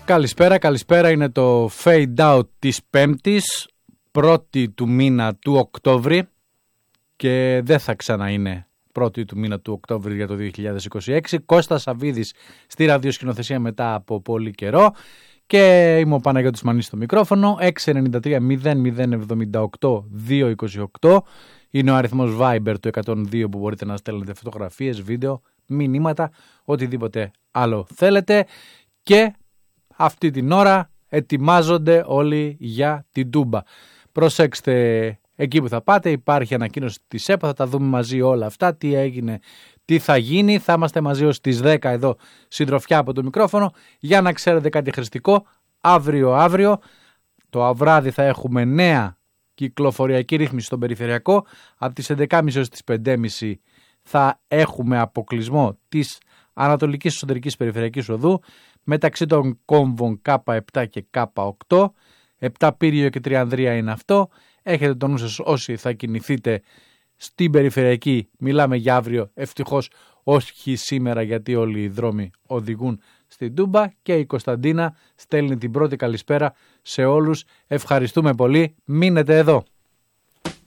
Καλησπέρα. Είναι το fade out της Πέμπτης, 1η του μήνα του Οκτώβρη και δεν θα ξανά είναι 1η του μήνα του Οκτώβρη για το 2026. Κώστας Σαββίδης στη ραδιοσκηνοθεσία μετά από πολύ καιρό και είμαι ο Παναγιώτης Μανής στο μικρόφωνο. 693 0078 228 είναι ο αριθμός Viber του 102 που μπορείτε να στέλνετε φωτογραφίες, βίντεο, μηνύματα, οτιδήποτε άλλο θέλετε. Και αυτή την ώρα ετοιμάζονται όλοι για την Τούμπα. Προσέξτε εκεί που θα πάτε, υπάρχει ανακοίνωση της ΕΠΑ, θα τα δούμε μαζί όλα αυτά, τι έγινε, τι θα γίνει. Θα είμαστε μαζί ως τις 10 εδώ συντροφιά από το μικρόφωνο. Για να ξέρετε κάτι χρηστικό, αύριο το βράδυ θα έχουμε νέα κυκλοφοριακή ρύθμιση στον περιφερειακό. Από τις 11.30 έως τις 5.30 θα έχουμε αποκλεισμό της Ανατολικής Εσωτερικής Περιφερειακής Οδού μεταξύ των κόμβων K7 και K8. 7 Πύριο και Τριανδρία είναι αυτό. Έχετε τον νου σας όσοι θα κινηθείτε στην περιφερειακή. Μιλάμε για αύριο, ευτυχώς όχι σήμερα, γιατί όλοι οι δρόμοι οδηγούν στην Τούμπα. Και η Κωνσταντίνα στέλνει την πρώτη καλησπέρα σε όλους. Ευχαριστούμε πολύ. Μείνετε εδώ.